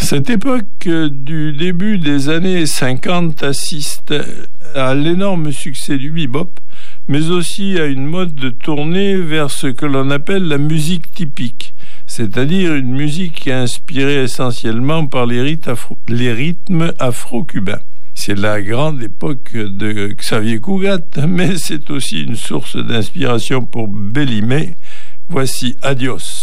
Cette époque du début des années 50 assiste à l'énorme succès du bebop, mais aussi à une mode de tournée vers ce que l'on appelle la musique typique, c'est-à-dire une musique inspirée essentiellement par les rythmes afro-cubains. C'est la grande époque de Xavier Cugat, mais c'est aussi une source d'inspiration pour Belly May. Voici Adios.